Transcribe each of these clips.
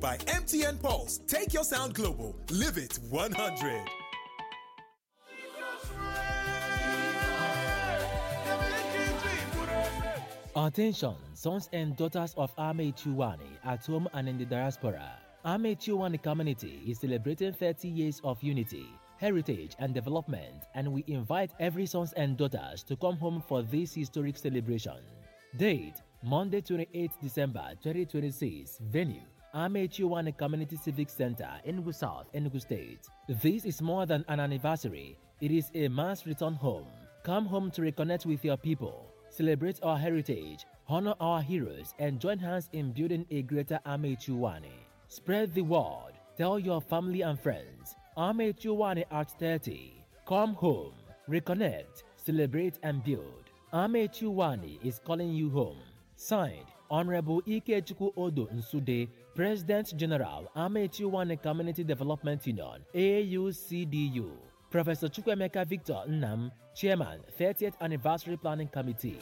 By MTN Pulse, take your sound global. Live it 100. Attention, sons and daughters of Ahmed Chiwani at home and in the diaspora. Ahmed Chiwani community is celebrating 30 years of unity, heritage and development, and we invite every sons and daughters to come home for this historic celebration. Date, Monday 28 December 2026. Venue, Ahmed Chiwani Community Civic Center, Enugu South, Enugu State. This is more than an anniversary. It is a mass return home. Come home to reconnect with your people, celebrate our heritage, honor our heroes, and join hands in building a greater Ahmed Chiwani. Spread the word. Tell your family and friends. Ahmed Chiwani at 30. Come home, reconnect, celebrate, and build. Ahmed Chiwani is calling you home. Signed, Honorable Ikechukwu Odo Nsude, President General, Ahmed Chiwani Community Development Union, AUCDU. Professor Chukwemeka Victor Nnam, Chairman, 30th Anniversary Planning Committee.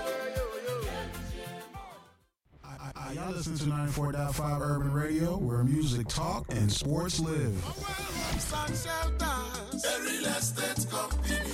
Y'all listen to 94.5 Urban Radio, where music talk and sports live. Real estate company,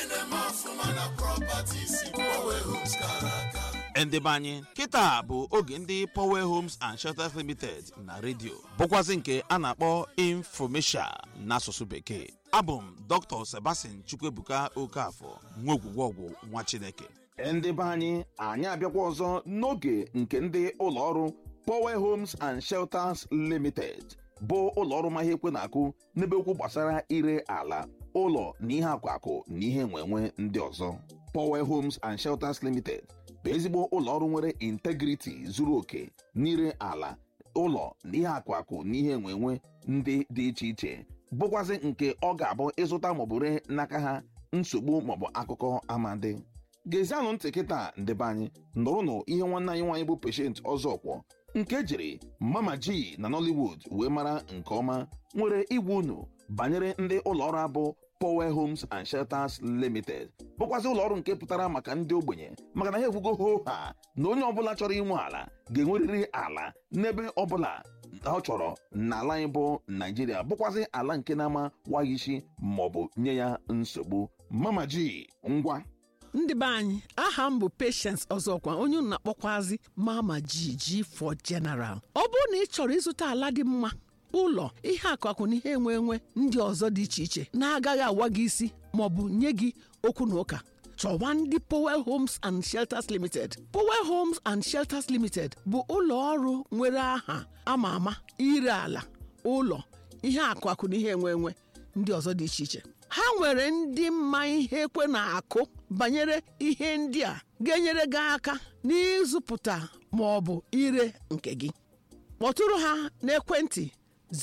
Endebanye, kita bụ oge ndị Power Homes and Shelters Limited na radio. Bụkwazị nke a na-akpọ Infomesia n'asụsụ Bekee. Abụ m Dr. Sebastian Chukwuebuka Okafọ, nwa ogwugwọgwụ nwa Chineke. Endebanye, anyị abịakwa ọzọ n'oge nke ndị ụlọọrụ Power Homes and Shelters Limited bụ ụlọọrụ ma ihe ekwe na-akụ n'ebe okwu gbasara ire ala, ụlọ na ihe akwakụ na ihe enwenwe ndị ọzọ. Power Homes and Shelters Limited bụ ezigbo ụlọọrụ nwere integrity zuru oke n'ire ala, ụlọ na ihe akwakụ na ihe enwenwe ndị dị iche iche, bụkwazị nke ọ ga-abụ ịzụta maọbụ ree n'aka ha nsogbu maọbụ akụkọ amadi. Gezianụ ntị kịta ndebanye nụrụnụ ihe nwanne anyị nwaanyị bụ Patient Ọzọkwọ nke jiri Mama G na Nollywood wee mara nke ọma nwere igwe unu banyere ndị ụlọọrụ abụ Power Homes and Shelters Limited, bụkwazị ụlọọrụ nke pụtara maka ndị ogbenye, maka na ha ekwugo ha na onye ọbụla chọrọ inwe ala ga-enwerịrị ala n'ebe ọbụla ọ chọrọ n'ala anyị bụ Nigeria, bụkwazị ala nke na-ama waghị isi maọbụ nye ya nsogbu. Mama G, ngwa. Ndị be anyị, aha m bụ Patience Ọzọkwa, onye unu na-akpọkwazi Mama G for General. Ọ bụrụ na ị chọrọ ịzụta ala dị mma, ụlọ, ihe akụakụ na ihe enwe ndị ọzọ dị iche iche na-agaghị awa gị isi maọbụ nye gị okwu na ụka, chọwa ndị Power Homes and Shelters Limited. Power Homes and Shelters Limited bụ ụlọ ọrụ nwere aha ama ama ire ala, ụlọ, ihe akụakụ na ihe enwe ndị ọzọ dị iche iche. Ha nwere ndị mma ihe ekwe na-akụ banyere ihe ndị a ga-enyere gị aka n'ịzụpụta maọbụ ire nke gị. Kpọtụrụ ha n'ekwentị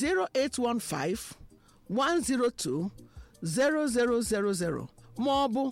0815-102-0000 maọbụ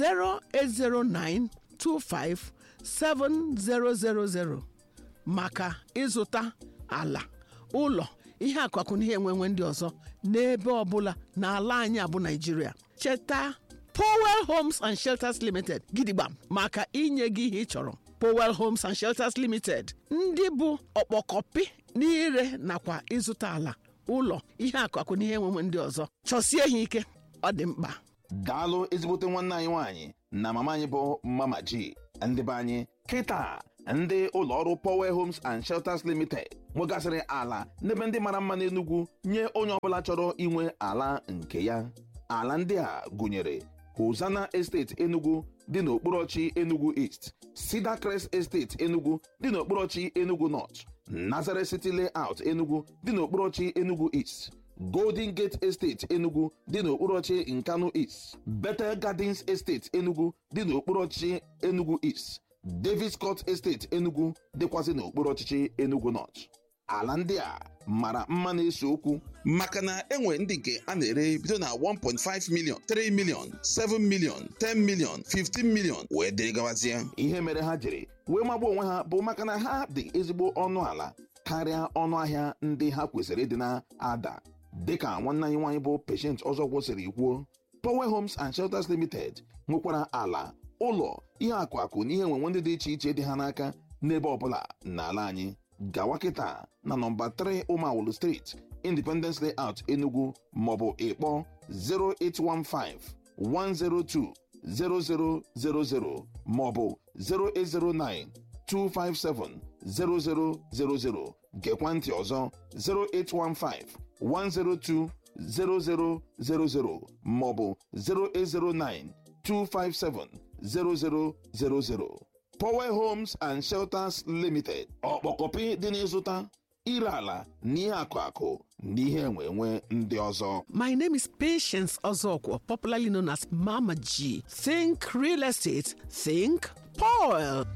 0809-257000 maka ịzụta ala, ụlọ, ihe akụakụ na ihe enwenwe ndị ọzọ n'ebe ọbụla n'ala anyị abụ Nigeria. Cheta Power Homes and Shelters Limited gidigba maka inye gị ihe ị chọrọ. Power Homes and Shelters Limited, ndị bụ ọkpọkọpị n'ire nakwa ịzụta ala, ụlọ, ihe akụakụ na ihe enwenwe ndị ọzọ. Chọsie ha ike, ọ dị mkpa. Daalụ ezigbote nwanne anyị nwaanyị na mama anyị bụ Mama G. Ndị be anyị kịta, ndị ụlọọrụ Power Homes and Shelters Limited nwegasịrị ala n'ebe ndị mara mma n'Enugu nye onye ọbụla chọrọ inwe ala nke ya. Ala ndị a gụnyere Hosanna Estate Enugu dị n'okporochi Enugu East, Cedar Crest Estate Enugu dị n'okporochi Enugu North, Nazareth City Layout Enugu dị n'okporochi Enugu East, Golden Gate Estate Enugu dị n'okporochi Nkanu East, Bethel Gardens Estate Enugu dị n'okporochi Enugu East, Davis Court Estate Enugu dịkwazị n'okporochi Enugu North. Ala ndị a mara mma na-ese okwu maka na enwe ndị nke a na-ere bido na 1.5 million, 3 million, 7 million, 10 million, 15 million wee dịrị gawazie. Ihe mere ha jiri wee magbu onwe ha bụ maka na ha dị ezigbo ọnụ ala karịa ọnụ ahịa ndị ha kwesịrị ịdị na-ada. Dịka nwanne anyị nwaanyị bụ Patient Ọzọkwọ siri kwuo, Power Homes and Shelters Limited nwekwara ala, ụlọ, ihe akụakụ na ihe enwenwe ndị dị iche iche dị ha n'aka n'ebe ọbụla n'ala anyị. gawa kịta na nọmba 3 Umawulu Street, Independence Layout, Enugu, maọbụ ịkpọ 0815 102 0000 maọbụ 0809 257 0000. Gekwa ntị ọzọ 0815 102 0000 maọbụ 0809 257 0000. Power Homes and Shelters Limited, ọkpọkọpị dị n'ịzụta, ire ala na ihe akụ na ihe enwe ndị ọzọ. My name is Patience Ozokwo, popularly known as Mama G. Think real estate, think Paul.